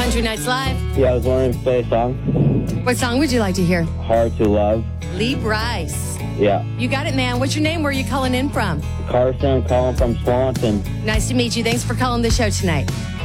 Country Nights Live. Yeah, I was wondering if you play a song. What song would you like to hear? Hard to Love. Lee Bryce. Yeah. You got it, man. What's your name? Where are you calling in from? Carson, calling from Swanson. Nice to meet you. Thanks for calling the show tonight.